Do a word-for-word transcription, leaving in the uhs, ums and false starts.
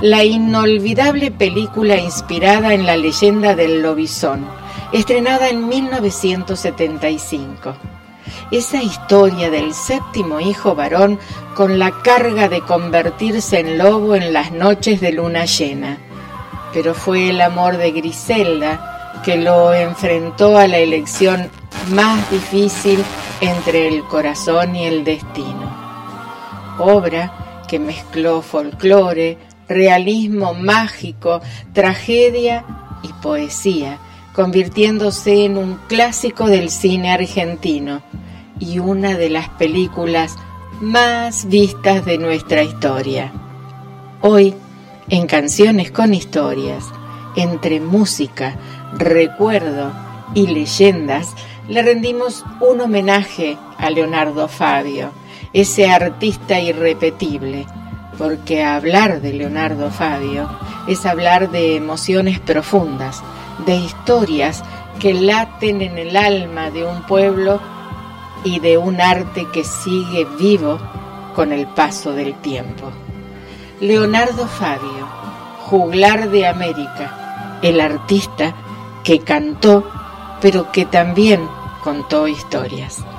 la inolvidable película inspirada en la leyenda del lobizón, estrenada en mil novecientos setenta y cinco. Esa historia del séptimo hijo varón con la carga de convertirse en lobo en las noches de luna llena. Pero fue el amor de Griselda que lo enfrentó a la elección más difícil entre el corazón y el destino. Obra que mezcló folclore, realismo mágico, tragedia y poesía, convirtiéndose en un clásico del cine argentino y una de las películas más vistas de nuestra historia. Hoy, en Canciones con Historias, entre música, recuerdo y leyendas, le rendimos un homenaje a Leonardo Fabio, ese artista irrepetible, porque hablar de Leonardo Fabio es hablar de emociones profundas, de historias que laten en el alma de un pueblo y de un arte que sigue vivo con el paso del tiempo. Leonardo Fabio, juglar de América, el artista que cantó, pero que también contó historias.